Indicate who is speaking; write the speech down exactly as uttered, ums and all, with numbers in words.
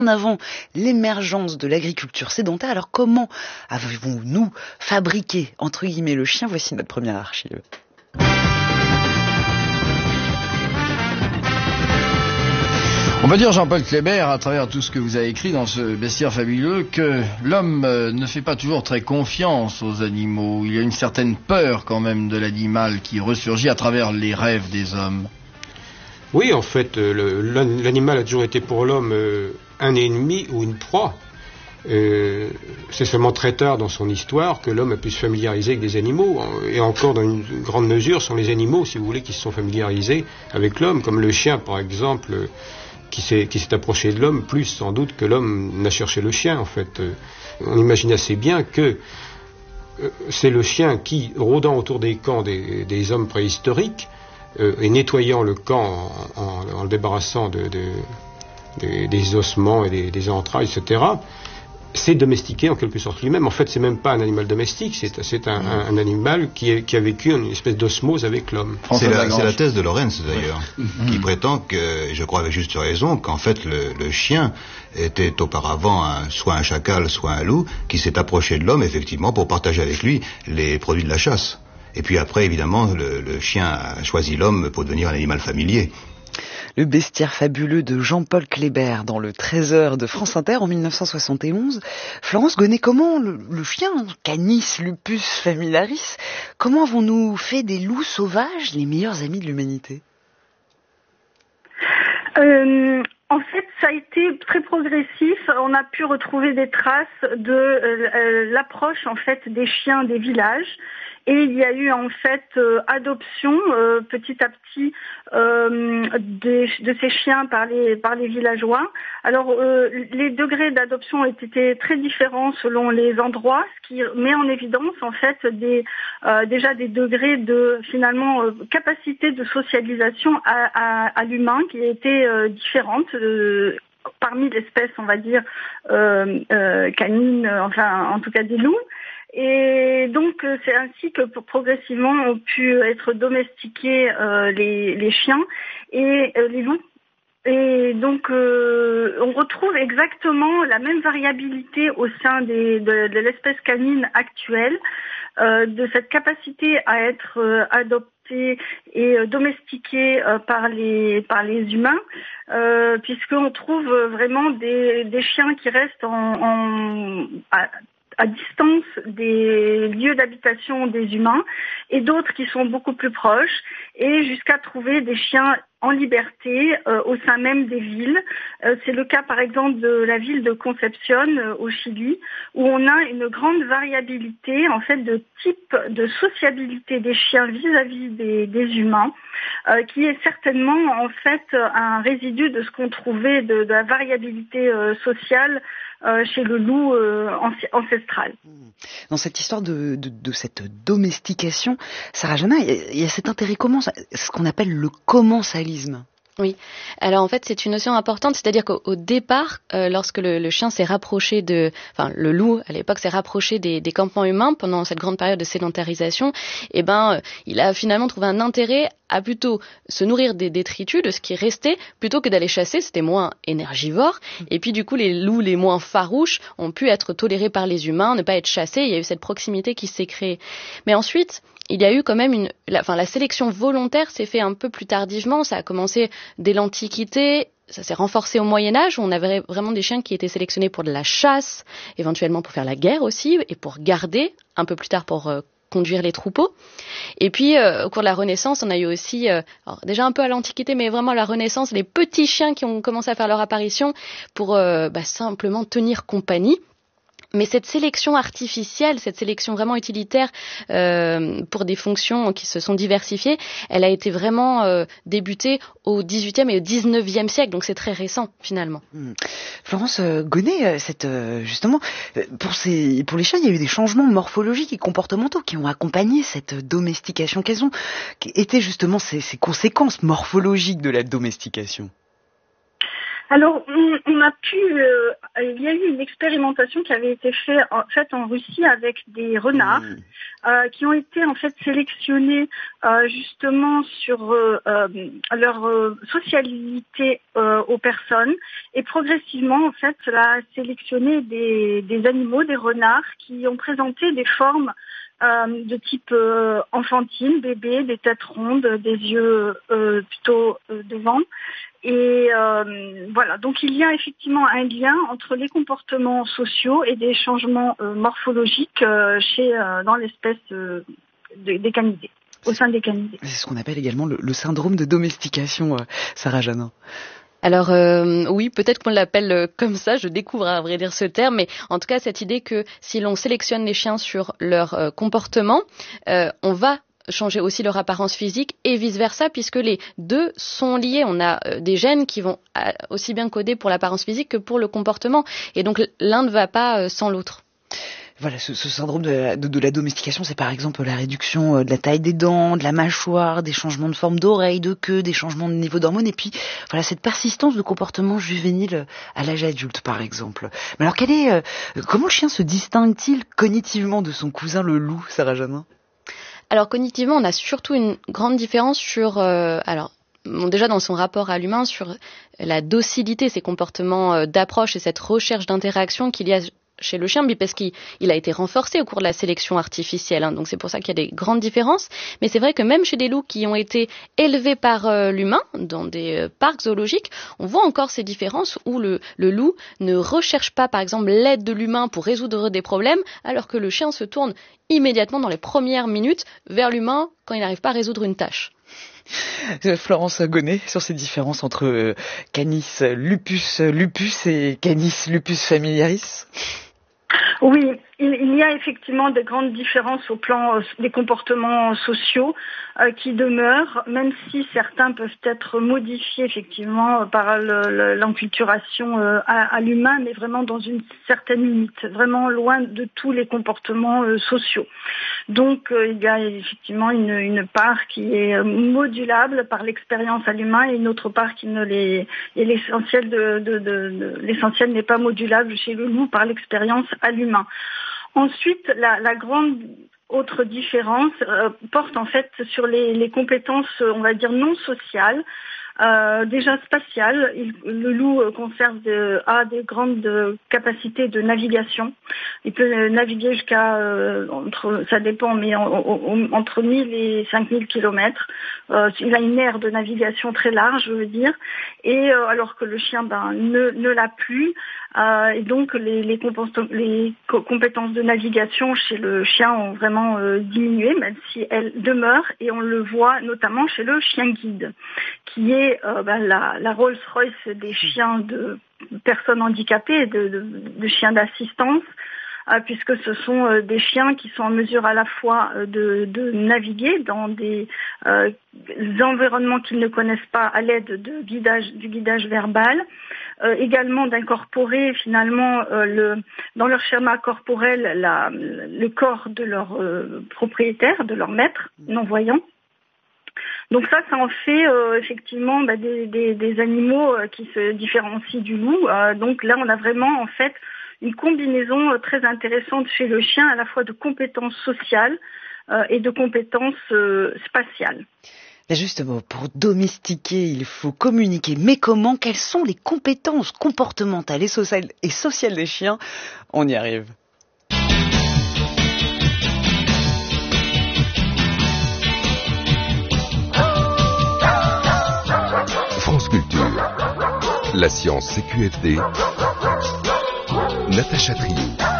Speaker 1: en avant l'émergence de l'agriculture sédentaire. Alors comment avons-nous fabriqué, entre guillemets, le chien? Voici notre première archive.
Speaker 2: On va dire, Jean-Paul Kléber, à travers tout ce que vous avez écrit dans ce bestiaire fabuleux, que l'homme ne fait pas toujours très confiance aux animaux. Il y a une certaine peur quand même de l'animal qui ressurgit à travers les rêves des hommes.
Speaker 3: Oui, en fait, le, l'animal a toujours été pour l'homme euh, un ennemi ou une proie. Euh, c'est seulement très tard dans son histoire que l'homme a pu se familiariser avec des animaux. Et encore, dans une grande mesure, ce sont les animaux, si vous voulez, qui se sont familiarisés avec l'homme, comme le chien, par exemple, euh, qui s'est, qui s'est approché de l'homme, plus sans doute que l'homme n'a cherché le chien, en fait. Euh, on imagine assez bien que euh, c'est le chien qui, rôdant autour des camps des, des hommes préhistoriques, euh, et nettoyant le camp en, en, en le débarrassant de, de, de, des ossements et des, des entrailles, et cetera, c'est domestiqué en quelque sorte lui-même. En fait, c'est même pas un animal domestique, c'est, c'est un, un, un animal qui, est, qui a vécu une espèce d'osmose avec l'homme.
Speaker 4: C'est la, c'est la thèse de Lorenz, d'ailleurs, ouais. qui mmh. prétend que, et je crois avec juste raison, qu'en fait le, le chien était auparavant un, soit un chacal, soit un loup, qui s'est approché de l'homme, effectivement, pour partager avec lui les produits de la chasse. Et puis après, évidemment, le, le chien a choisi l'homme pour devenir un animal familier.
Speaker 1: Le bestiaire fabuleux de Jean-Paul Kléber dans le Trésor de France Inter en dix-neuf cent soixante et onze. Florence Gonnet, comment le, le chien, Canis lupus familiaris, comment avons-nous fait des loups sauvages les meilleurs amis de l'humanité?
Speaker 5: euh, En fait, ça a été très progressif. On a pu retrouver des traces de euh, l'approche en fait des chiens des villages. Et il y a eu en fait euh, adoption euh, petit à petit euh, des, de ces chiens par les par les villageois. Alors euh, les degrés d'adoption ont été très différents selon les endroits, ce qui met en évidence en fait des euh, déjà des degrés de finalement euh, capacité de socialisation à, à, à l'humain qui étaient euh, différentes. Euh, parmi l'espèce, on va dire, euh, euh, canine, enfin en tout cas des loups. Et donc c'est ainsi que progressivement ont pu être domestiqués euh, les, les chiens et euh, les loups. Et donc euh, on retrouve exactement la même variabilité au sein des, de, de l'espèce canine actuelle, euh, de cette capacité à être euh, adoptée et euh, domestiquée euh, par les par les humains, euh, puisqu'on trouve vraiment des, des chiens qui restent en, en à, à distance des lieux d'habitation des humains et d'autres qui sont beaucoup plus proches et jusqu'à trouver des chiens en liberté euh, au sein même des villes. Euh, c'est le cas par exemple de la ville de Concepción euh, au Chili où on a une grande variabilité en fait de type de sociabilité des chiens vis-à-vis des, des humains euh, qui est certainement en fait un résidu de ce qu'on trouvait de, de la variabilité euh, sociale Euh, chez le loup euh, ancestral.
Speaker 1: Dans cette histoire de, de, de cette domestication, Sarah Janin, il y, y a cet intérêt commun, ce qu'on appelle le commensalisme.
Speaker 6: Oui. Alors en fait, c'est une notion importante, c'est-à-dire qu'au au départ, euh, lorsque le, le chien s'est rapproché de, enfin le loup à l'époque s'est rapproché des, des campements humains pendant cette grande période de sédentarisation, eh ben, euh, il a finalement trouvé un intérêt à plutôt se nourrir des détritus, de ce qui restait, plutôt que d'aller chasser. C'était moins énergivore. Et puis du coup, les loups les moins farouches ont pu être tolérés par les humains, ne pas être chassés. Il y a eu cette proximité qui s'est créée. Mais ensuite, il y a eu quand même une, la, enfin, la sélection volontaire s'est fait un peu plus tardivement. Ça a commencé dès l'Antiquité. Ça s'est renforcé au Moyen-Âge, où on avait vraiment des chiens qui étaient sélectionnés pour de la chasse, éventuellement pour faire la guerre aussi, et pour garder, un peu plus tard pour euh, conduire les troupeaux. Et puis, euh, au cours de la Renaissance, on a eu aussi, euh, alors déjà un peu à l'Antiquité, mais vraiment à la Renaissance, les petits chiens qui ont commencé à faire leur apparition pour euh, bah, simplement tenir compagnie. Mais cette sélection artificielle, cette sélection vraiment utilitaire euh, pour des fonctions qui se sont diversifiées, elle a été vraiment euh, débutée au dix-huitième et au dix-neuvième siècle, donc c'est très récent finalement.
Speaker 1: Mmh. Florence euh, Gonnet, cette, euh, justement, pour, ces, pour les chiens, il y a eu des changements morphologiques et comportementaux qui ont accompagné cette domestication. Quelles ont été justement ces, ces conséquences morphologiques de la domestication ?
Speaker 5: Alors, on, on a pu, euh, il y a eu une expérimentation qui avait été fait, en, faite en Russie avec des renards mmh. euh, qui ont été en fait sélectionnés euh, justement sur euh, euh, leur euh, sociabilité euh, aux personnes, et progressivement en fait cela a sélectionné des, des animaux, des renards qui ont présenté des formes Euh, de type euh, enfantine, bébé, des têtes rondes, des yeux euh, plutôt euh, devant. Et euh, voilà, donc il y a effectivement un lien entre les comportements sociaux et des changements euh, morphologiques euh, chez euh, dans l'espèce euh, des, des canidés, au sein des canidés.
Speaker 1: C'est ce qu'on appelle également le, le syndrome de domestication, euh, Sarah Janin.
Speaker 6: Alors euh, oui, peut-être qu'on l'appelle euh, comme ça, je découvre à vrai dire ce terme, mais en tout cas cette idée que si l'on sélectionne les chiens sur leur euh, comportement, euh, on va changer aussi leur apparence physique et vice-versa, puisque les deux sont liés. On a euh, des gènes qui vont euh, aussi bien coder pour l'apparence physique que pour le comportement, et donc l'un ne va pas euh, sans l'autre.
Speaker 1: Voilà, ce, ce syndrome de la, de, de la domestication, c'est par exemple la réduction de la taille des dents, de la mâchoire, des changements de forme d'oreille, de queue, des changements de niveau d'hormones, et puis voilà cette persistance de comportements juvéniles à l'âge adulte, par exemple. Mais alors, quel est, euh, comment le chien se distingue-t-il cognitivement de son cousin le loup, Sarah Janin ?
Speaker 6: Alors cognitivement, on a surtout une grande différence sur, euh, alors. Bon, déjà dans son rapport à l'humain, sur la docilité, ses comportements euh, d'approche et cette recherche d'interaction qu'il y a chez le chien, mais parce qu'il il a été renforcé au cours de la sélection artificielle, hein, donc c'est pour ça qu'il y a des grandes différences. Mais c'est vrai que même chez des loups qui ont été élevés par euh, l'humain, dans des euh, parcs zoologiques, on voit encore ces différences où le, le loup ne recherche pas, par exemple, l'aide de l'humain pour résoudre des problèmes, alors que le chien se tourne immédiatement dans les premières minutes vers l'humain quand il n'arrive pas à résoudre une tâche.
Speaker 1: Florence Gonnet, sur ces différences entre euh, Canis lupus lupus et Canis lupus familiaris.
Speaker 5: Oui, il, il y a effectivement de grandes différences au plan euh, des comportements sociaux euh, qui demeurent, même si certains peuvent être modifiés effectivement par le, le, l'enculturation euh, à, à l'humain, mais vraiment dans une certaine limite, vraiment loin de tous les comportements euh, sociaux. Donc euh, il y a effectivement une, une part qui est modulable par l'expérience à l'humain et une autre part qui ne l'est. Et l'essentiel de, de, de, de l'essentiel n'est pas modulable chez le loup par l'expérience à l'humain. Ensuite, la, la grande autre différence euh, porte en fait sur les, les compétences, on va dire, non sociales. Euh, déjà spatial, il, le loup conserve de, a des grandes capacités de navigation. Il peut naviguer jusqu'à, euh, entre, ça dépend, mais en, en, entre mille et cinq mille kilomètres. Euh, il a une aire de navigation très large, je veux dire, et euh, alors que le chien ben, ne, ne l'a plus. Euh, et donc les, les, compétences, les compétences de navigation chez le chien ont vraiment euh, diminué, même si elles demeurent, et on le voit notamment chez le chien guide, qui est euh, ben, la, la Rolls-Royce des chiens de personnes handicapées, de, de, de chiens d'assistance, euh, puisque ce sont euh, des chiens qui sont en mesure à la fois euh, de, de naviguer dans des euh, environnements qu'ils ne connaissent pas à l'aide de guidage, du guidage verbal, euh, également d'incorporer finalement euh, le, dans leur schéma corporel la, le corps de leur euh, propriétaire, de leur maître non-voyant. Donc ça, ça en fait euh, effectivement bah, des, des, des animaux euh, qui se différencient du loup. Euh, donc là, on a vraiment en fait une combinaison euh, très intéressante chez le chien, à la fois de compétences sociales euh, et de compétences euh, spatiales.
Speaker 1: Et justement, pour domestiquer, il faut communiquer. Mais comment? Quelles sont les compétences comportementales et sociales, et sociales des chiens? On y arrive.
Speaker 7: France Culture. La science C Q F D. Natacha Trio.